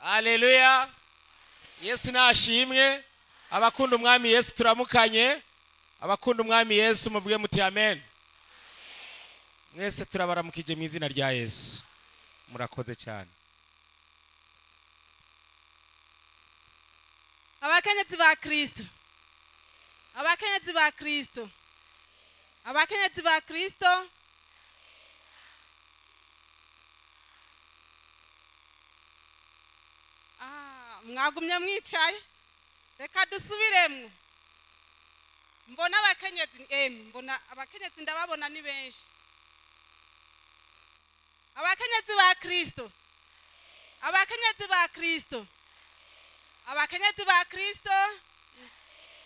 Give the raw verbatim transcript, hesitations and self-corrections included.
Haleluya. Yesu nashimwe. Abakunda umwami Yesu turamukanye. Abakunda umwami Yesu muvuge muti amen. Mwese turabaramukije mu izina rya Yesu. Murakoze cyane. Abakenyezi ba Kristo. Abakenyezi ba Kristo. Abakenyezi ba Kristo. Ah, mwagumye mwicaye. Reka dusubiremwe. Mbona abakenyezi em mbona abakenyezi ndababona ni benshi. Abakenyezi ba Kristo. Abakenyezi ba Kristo. Abakenyezi ba Kristo.